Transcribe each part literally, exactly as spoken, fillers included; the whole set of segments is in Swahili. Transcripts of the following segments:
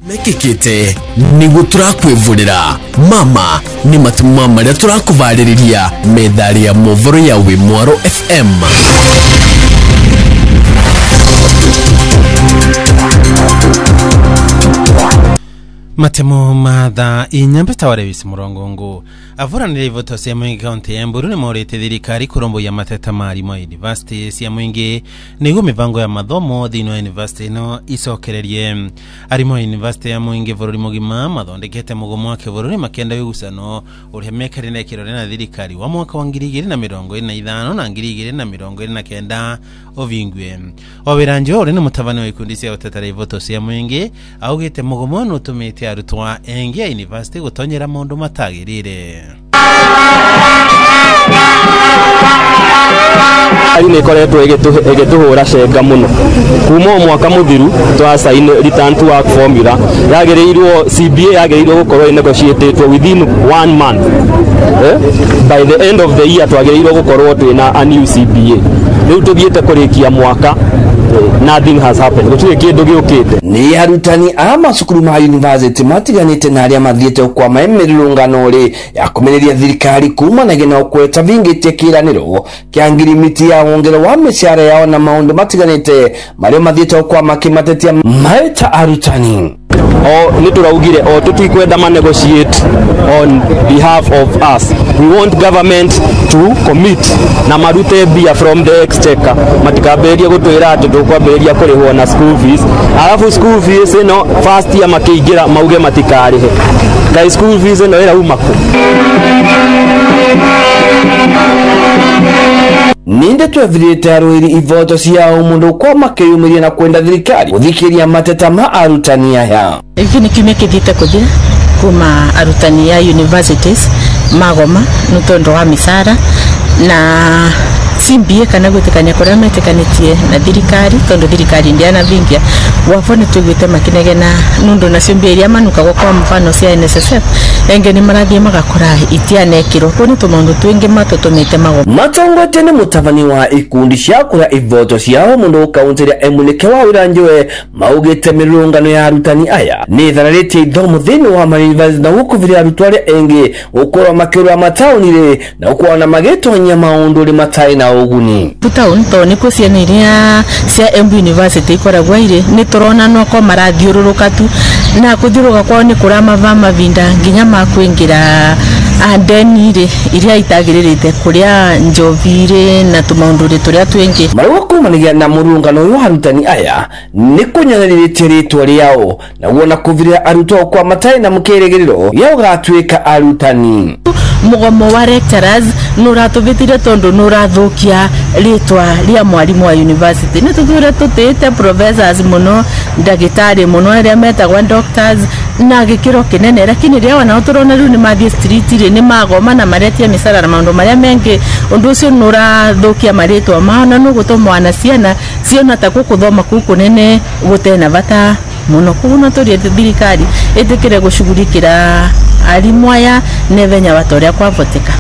mekekete nigo turakwivurira mama ni matuma maria turakuvariria medali ya movoro ya Wimwaro F M. Matemo madha inyambeta warewisi murongongo avuranire ivoto ya mwingi kaunti ya Mburu ni maurete thirikari kurombo ya mateta mari mwa university ya mwingi nigo mivango ya mathomo thini wa university no icokererie arimo university ya mwingi vururi mugima mathondekete mugomo wake vururi makenda wigusano urihemekari na kirore na thirikari wa mwaka wa ngiri igiri na mirongo ine na ithano na ngiri igiri na mirongo ine na kenda ovingwe obiranjo uri ni mutavani wa ikundi cia utetera ivoto ya mwingi augite mugomo no tumite arutwa engi ya university gutonyera mundu matagirire ari ne koretwo igituhura cenga muno kuma mwaka muthiru twa sign return to work formula yagereirwo C B A yagereirwo gukorwo negotiated within one month eh? By the end of the year twagereirwo gukorwo twina a new C B A riu tuthiete kurikia mwaka nothing has happened gutire kindu giukite ni arutani a macukuru ma university matiganite na aria mathiete kwa maemererungano ri ya kumereria thirikari kuma na gena kweta vingitie kiraniro kia ngirimiti ya wongero wa mishara yao na maundu matiganite maria mathiete kwa makimatetia maeta arutani o nituraugire o tutikwenda ma negotiate on behalf of us. We want government to commit na marute bia from the exchequer matikaberia gutwira ati tukwaberia kurihwo na school fees alafu school fees no first year makiingira mauge matikarihe kai school fees no era umako ninde twethirite aruiri ivoto cia umundu kwa makiyumiria na kwenda thirikari uthikiria mateta ma arutani aya iki ni kimwe kithite kuthira kuma arutani ya universities magoma nutondo wa misara na C B A kana gwitikania kuria metikanitie na thirikari tondo thirikari ndiana vingia wafone tugwite makinege na nundu na C B A iria manuka kwa mfano cia N S S F enge ni marathie magakora itianekiro kuni tumundu twingi matotomete mago matongote ni mutavani wa ikundi cia kura ivoto cia mundu kaunti ya Emunike wa Wiranjoe maugite mirungano ya arutani aya ni thararite ithomo thini wa university na gukuviria arutware engi ukora makirwa mataunire na ukwana magetonya maundu ri matai na uguni town to ni kucianiria cia Embu University ikoragwa ire ni turona no ko marathiururuka tu na kuthiruka kwao ni kurama vama vinda nginya makwingira andenire iria itagiririte kuria njovire na tumaundure turia twingi marwa kumanigia na murungano yo harutani aya ni kunyanirite ritwa riao na wona kuviria arutwo kwa matai na mukeregiriro yao gatwika arutani mugomo wa lecturers nuratuvitire tondo nurathukia ritwa ria mwarimu wa university ni tuthire tutite professors muno ndagitari muno aria metagwa doctors na gikiro kinene lakini ria wana turona riu ni mathie street ri ni magoma na maretia misara na maundu maria mengi undu ucio nurathukia maritwa mao na nugutumwa na ciana ciona ta kukuthoma kuku nene gutena bata muno kuna turie thirikari itikire gushughulikira alimu aya nevenya watoria kwa votika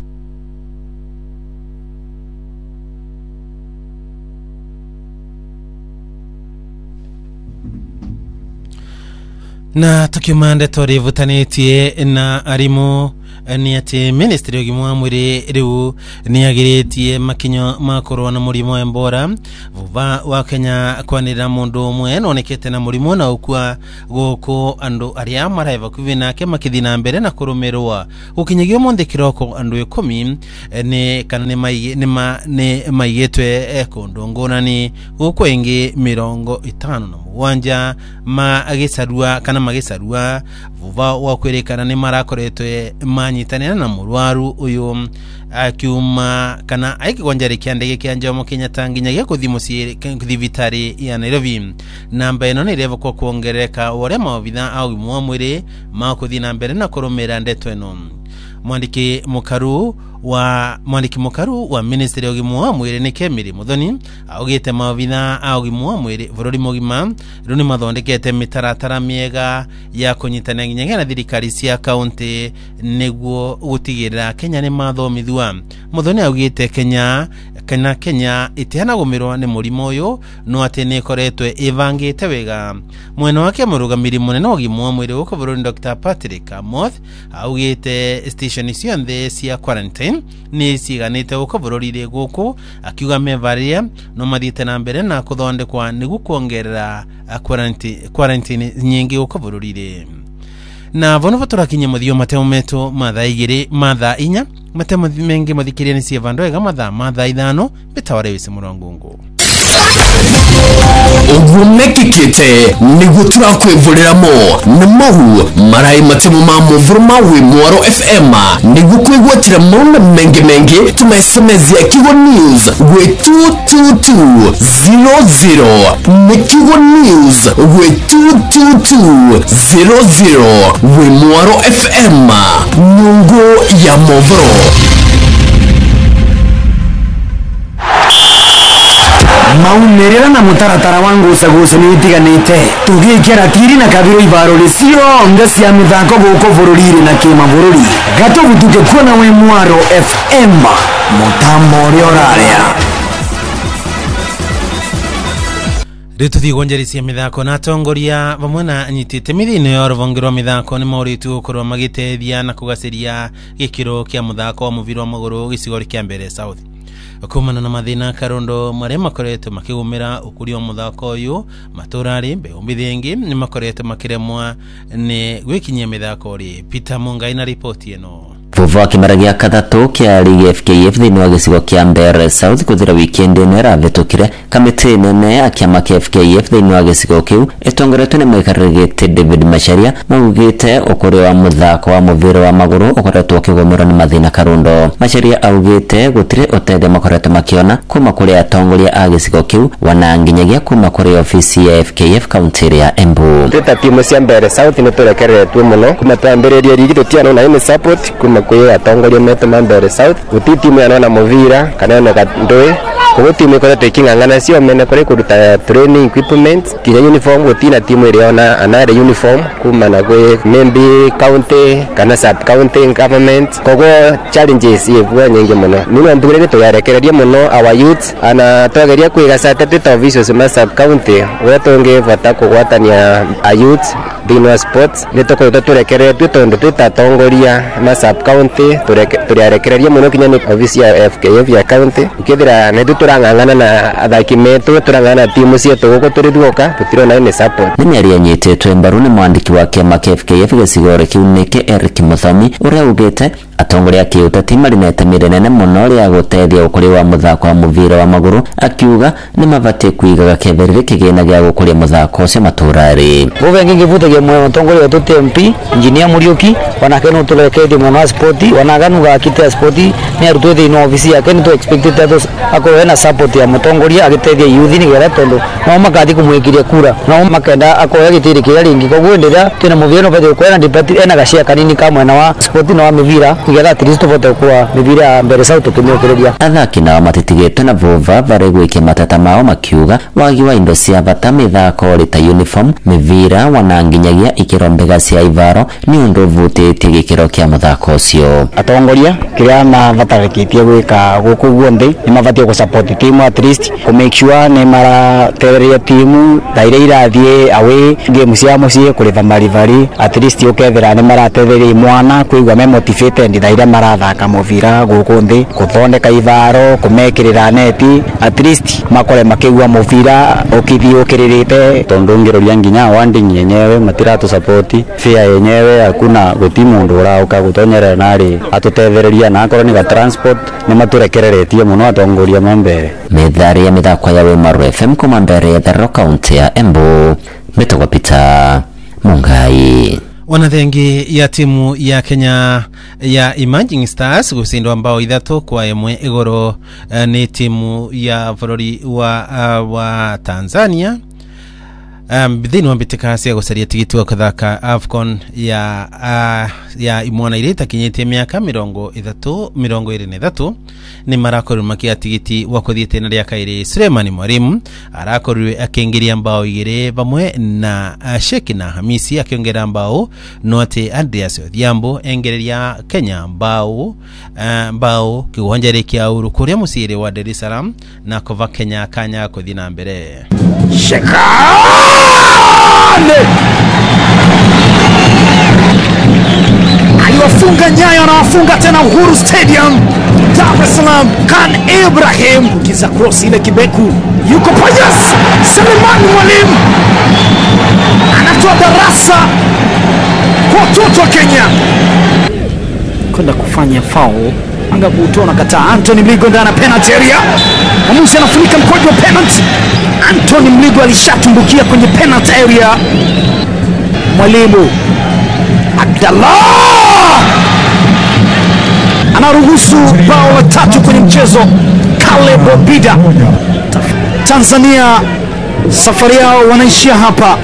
na tukiumande tori vutanitie na arimu ni ati ministry ogimu wa mwiri riu ni agiritie makinyo makorwa na murimo embora vuva wa Kenya kwanira mundu umwe nonekete na murimo na ukua guku andu aria maraiva kuvina ke makithina mbere na kurumirwa ukinyigio monde kiroko andu ikumi ni kana ni mai ni ma ni maigetwe ekondo ngonani guku ingi mirongo itano na muwanja ma agisarua kana magisarua vuva wa kwerekana ni marakoretwe manyitanira na murwaru uyu akiuma kana aikigonjari kiandege kia Jomo Kenyatta nginya kuthimusi kuthivitari ya Nairobi namba ino ni revo kwa kuongereka wale mawitha au mwamwire ma kuthina mbere na kurumira ndeto eno mwandiki mukaru wa mwandiki mukaru wa ministry ogimu wa mwire ni Kemiri Muthoni augite mawitha augimu wa mwire vururi mugima runi mathondekete mitaratara miega ya kunyitana nginya na thirikari cia county niguo gutigirira Kenya ni mathomithwa Muthoni augite Kenya kana Kenya itiana gumirwa ni murimo uyu no atene koretwe ivangite wega mwena wake murugamiri munene ogimwa mwiri uko buruni Doctor Patrick Amoth augite station cionthe cia quarantine ni ciganite uko bururire guku akiuga mevaria no mathite na mbere na kuthondekwa nigu kuongerera quarantine quarantine nyingi uko bururire na vono turakinye muthio matemo meto matha igiri matha inya matemo mengi mathikiria ni cievando ega matha matha ithano bitaware wise murangungu Ogumekikite nigu turakwivurira-mo ni mahu marai matemo ma muvuru mawi Mwaro F M nigu kwigwatira mauna mengi mengi tumaisomezia Kigo News we two two two zero zero ni Kigo News we two two two zero zero we Mwaro F M nyungu ya muvuru. Maumerera na mutaratara wangu usaguse ni itiganite tugikira tiri na kabiro ibaro lisio ngasi ya mithako guko bururire na kima bururi gato butuke kuona we Mwaro F M mutambo rioraria Ritu thigonjeri cia mithako na tongoria vamwe na anyitite mithino ya ruvongero mithako ni mauritu gukorwa magitethia na kugaciria gikiro kia muthako wa muviro wa maguru gicigori kia mbere South kumana na mathina karondo maria makoretwo makigumira ukuri wa muthako uyu maturari mbeumbithi ni makoretwo makiremwa ni gwikinyia mithako ri Peter Mungai na ripoti eno. Vuva kimara gia kathatu kia ligi F K F thini wa gicigo kia Mbeere South kuthira weekend ino ravetukire kamiti nene ya kiama kia F K F thini wa gicigo kiu itongoretwo ni mwikarigite David Macharia maugite ukuri wa muthako wa muvira wa maguru ukoretwo ukigumira ni mathina karundo. Macharia augite gutire utethia makoretwo makiona kuma kuri atongoria a gicigo kiu wananginyagia kuma kuri ofisi ya F K F kaunti ya Embu. Teta timu cia Mbeere South ni turekeretwe muno kuma twambiriria ligi tutiana na ine support kuma kwa atongoria meto Mbeere South guti timu yana muvira kana na ndoi kwa timu iko tekingangana sio mena kore kuruta training equipment kinya uniform guti na timu ile ona anare uniform kuma na kwe membi county kana sub county government kogo challenges yevu nyingi muno nino mbugire to yarekereria muno our youth ana togeria kwiga certificate of officials ma sub county wetonge vata kugwatania a youth dino sports nitoko turekeretwe tondo tutatongoria ma sub county turekereria muno kinya ni ofisi ya F K F ya county ukithira ne turangangana na athaki metu turangana timu cietu guko turithuka tutirona ni support ni miaria nyitetwe mbaru ni mwandiki wa kiama kia F K F gicigore kiu nike Eric Muthomi uria ugite atongoria kiuta timu rinetemire nene muno ria gutethia ukuri wa muthako wa muvira wa maguru akiuga ni mavate kuigaga keverire kigina gia gukuria muthako ucio maturari buvengi ngivutagia mwe atongoria tu T M P engineer Muriuki wanakeno tulekethi mwana sport wanaganuga akite sport ni arutwe thini ofisi yake ni to expected that akore na support ya mutongoria agitethia youth ni gera tondo no makathi kumwikiria kura no makenda akore gitiri kira ringi koguo ndira tena muvira no bado kwena dipati ena gashia kanini kamwe na wa sport no wa mivira igera at least vote kwa mivira Mbeere South tukimiokereria athaki nao matitigitwe na vuva vari gwikia matata mao makiuga wagi wa indo cia bata mithako rita uniform mivira wananginyagia ikiro mbega cia ivaro ni undu vutitie gikiro kia muthako ucio atongoria kiria mavatarikitie gwika guku guonthe ni mabatie ku support timu at least ku make sure ni mara tetheria timu thaire irathie away game cia mucie kuriva marivari at least ukethera ni mara tetheria mwana kuigwa me motivated thaire marathaka muvira guku nthi kuthondeka ivaro kumekirira neti at least makore makigwa muvira ukithiukiririte tondu ngiroria nginya wanding yenyewe matiratu support fare yenyewe hakuna guti mundu urauka gutonyera nari atutethereria na akoro ni ga transport ni maturekereretie muno atongoria Mbeere methari ya mithako ya we Mwaro F M kuma Mbeere ya kaunti ya Embu Metoka Peter Mungai. Wanathengi ya timu ya Kenya ya Emerging Stars gusindwa mbao ithatu kwa imwe igoro uh, ni timu ya Flori wa uh, wa Tanzania um, thini wa mbitika cia gucaria tigiti wa kuthaka AFCON ya uh, ya imwana irita kinyitie miaka mirongo ithatu mirongo iri na ithatu ni marakorwo makia tigiti wa kuthie tena ria kairi. Suleiman Mwalimu arakorwo akingiria mbao igire bamwe na uh, Sheki na Hamisi akiongera mbao note Andreas Odhiambo engereria Kenya mbao uh, mbao kiwanja kia uru kuria musiri wa Dar es Salaam na kova Kenya kanya kuthie na mbere. Shekane aliwafunga Nyayo na wafunga tena Uhuru Stadium Dar es Salaam. Kan Ibrahim kiza cross ile Kibeku yuko Pajas. Suleiman Mwalimu anatoa darasa kwa watoto wa Kenya kwenda kufanya foul. Anga kutona kata Anthony Mligo ndana penalty area. Mwamuzi anafunika mkojo wa penalty. Anthony Mligo alishatumbukia kwenye penalty area. Mwalimu Abdallah anaruhusu bao la tatu kwenye mchezo. Caleb Obida. Tanzania safari yao wanaishia hapa.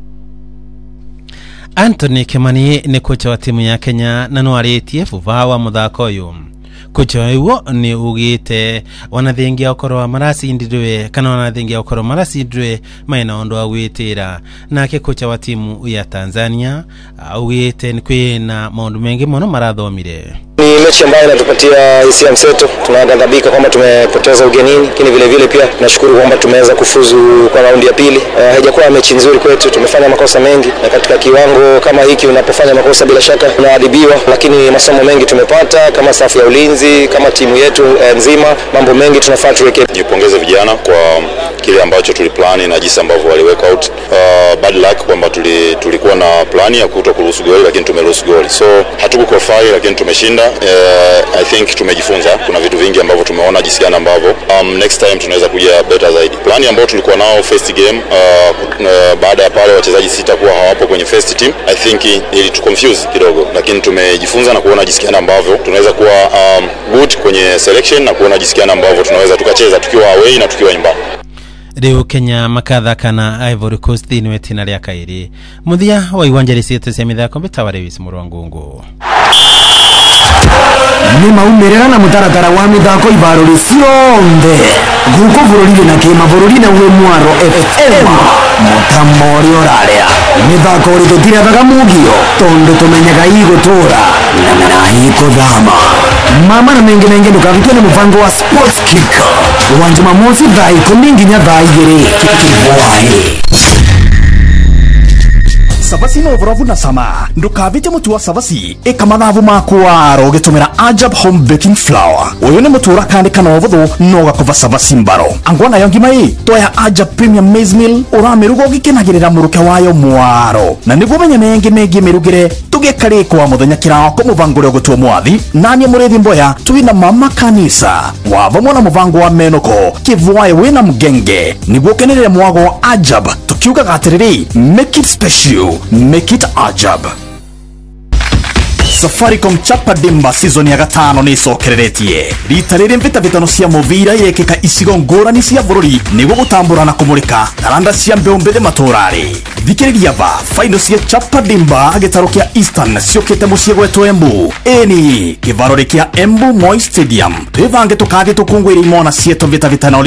Anthony Kimani ni kocha wa timu ya Kenya na no aritie vuva wa muthako uyu. Kocha uyu ni ugite wanathengia okoro marasi ndidwe kana wanathengia okoro marasi ndidwe maina ondo agwitira nake kocha wa timu ya Tanzania ugite ni kwina maundu mengi muno marathomire. Ni mechi ambayo inatupatia hisia mseto. Tunaghadhabika kwamba tumepoteza ugenini, lakini vile vile pia tunashukuru kwamba tumeweza kufuzu kwa raundi ya pili. Uh, haijakuwa mechi nzuri kwetu, tumefanya makosa mengi na katika kiwango kama hiki unapofanya makosa bila shaka unaadhibiwa, lakini masomo mengi tumepata kama safu ya ulinzi, kama timu yetu uh, nzima. Mambo mengi tunafaa tuweke. Nipongeze vijana kwa kile ambacho tuliplani na jinsi ambavyo waliweka out. Uh, bad luck kwamba tuli, tulikuwa na plani ya kutokuruhusu goli lakini tumeruhusu goli. So hatukuqualify lakini tumeshinda. Uh, I think tumejifunza kuna vitu vingi ambavyo tumeona jinsi gani ambavyo um, next time tunaweza kuja better zaidi. Plani ambayo tulikuwa nao first game uh, uh, baada ya pale wachezaji sita kuwa hawapo kwenye first team, I think ili tu confuse kidogo, lakini tumejifunza na kuona jinsi gani ambavyo tunaweza kuwa um, good kwenye selection na kuona jinsi gani ambavyo tunaweza tukacheza tukiwa away na tukiwa nyumbani. Riu Kenya makatha kana Ivory Coast ni wetina ria kairi muthia wa iwanja risite cia mithako bitaware wisi murwangungu ni maumerera na mutaratara wa mithako ibaruri cionthe guko bururi na kima bururi na we Mwaro F M mutamori oraria mithako uri tutira daga mugio tondu tumenyaga igutura na na ikuthama mama na mengi mengi ndukavitwe ni mupango wa Sports Kick uwanja Jumamosi thaa ikumi nginya thaa igiri kibwaini. Savasi no vrovu na sama ndukavite mutu wa Savasi ekamathavu makwa rogetumira Ajab Home Baking Flour. Uyu ni mutura kandi kana ovuthu no gakova Savasi mbaro angwana yongi mai toya Ajab Premium Maize Meal uramirugo gikenagirira muruke wayo mwaro na niguo menya mengi mengi mirugire tugekari kwa muthenya kirako muvangure gutwo mwathi nani murethi mboya twina mama kanisa wavo mwana muvango wa menoko kivwaye wina mgenge niguo kenere mwago Ajab tukiuga gatiriri make it special, make it Ajab. Safaricom Chapa Dimba season ya gatano ni sokereretie rita riri mvita vitano cia muvira irekeka isigo ngurani cia bururi niguo gutambura na kumurika taranda cia mbeumbere maturari thikiriria va final cia Chapa Dimba gitaro kia Eastern ciokete mucie gwetwo Embu eni kivaro kia Embu Moi Stadium rivange tukage tukungwira imona cieto vita vitano